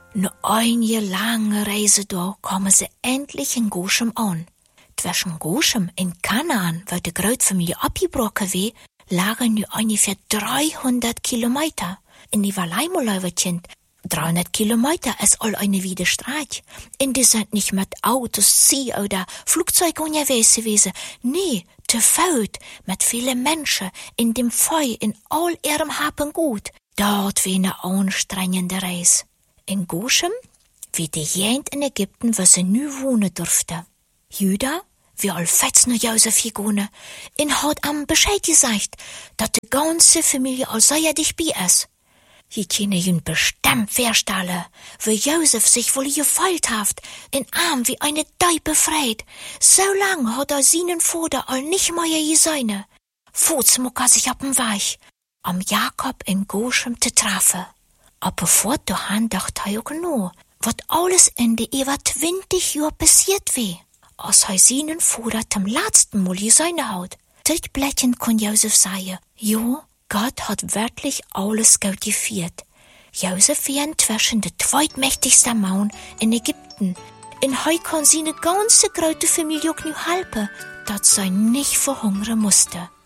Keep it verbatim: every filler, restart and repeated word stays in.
Ne eine lange Reise da kommen sie endlich in Goshem an. Zwischen Goshem in Kanaan, wo die Großfamilie abgebrochen war, lagen nu ungefähr dreihundert Kilometer. In die Valleimuläuverchen, dreihundert Kilometer ist all eine wieder Streit. Und die sind nicht mit Autos, Zieh oder Flugzeugen unterwegs gewesen. Nee, zu Fuß, mit vielen Menschen, in dem Feuer, in all ihrem Haben gut. Dort war eine anstrengende Reise. In Goshem, wie die Gegend in Ägypten, wo sie nu wohnen durfte. Juda, wie all fetz nur Josef gegangen, und hat am Bescheid gesagt, dass die ganze Familie all sehr dicht bei ist. Je können ihn bestimmt vorstellen, wie Josef sich wohl gefeilt hat, in Arm wie eine Dei befreit. So lang hat er seinen Vater all nicht mehr gesehen. Futzmucker sich auf dem Weg, am Jakob in Goshem zu treffen. Aber vor der Hand dachte er auch noch, was alles in die über zwanzig Jahren passiert war. Als er seinen Vater zum letzten Mal gesehen hat. Rückblickend kann Josef sagen, ja, Gott hat wirklich alles gut geführt. Josef war inzwischen der zweitmächtigste Mann in Ägypten. Und er kann seine ganze große Familie auch nicht helfen, dass sie nicht verhungern musste.